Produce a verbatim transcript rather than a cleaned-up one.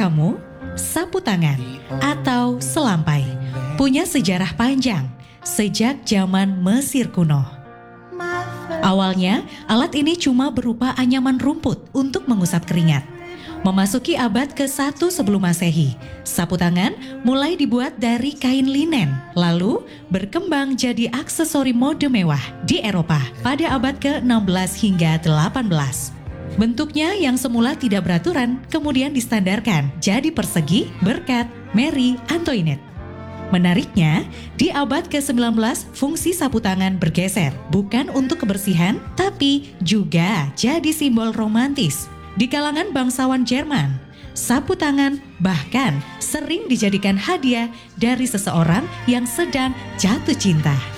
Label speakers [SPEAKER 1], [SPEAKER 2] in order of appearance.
[SPEAKER 1] kamu, sapu tangan atau selampai punya sejarah panjang sejak zaman Mesir kuno. Awalnya, alat ini cuma berupa anyaman rumput untuk mengusap keringat. Memasuki abad ke satu sebelum Masehi, sapu tangan mulai dibuat dari kain linen, lalu berkembang jadi aksesori mode mewah di Eropa pada abad ke enam belas hingga delapan belas. Bentuknya yang semula tidak beraturan kemudian distandarkan jadi persegi berkat Marie Antoinette. Menariknya, di abad ke sembilan belas fungsi sapu tangan bergeser, bukan untuk kebersihan, tapi juga jadi simbol romantis. Di kalangan bangsawan Jerman, sapu tangan bahkan sering dijadikan hadiah dari seseorang yang sedang jatuh cinta.